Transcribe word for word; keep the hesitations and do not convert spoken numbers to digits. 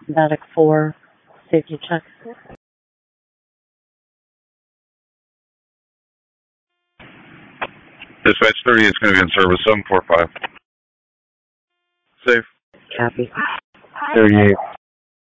Medic four, safety check. Dispatch thirty is going to be in service, seven four five. Safe. Copy. thirty-eight.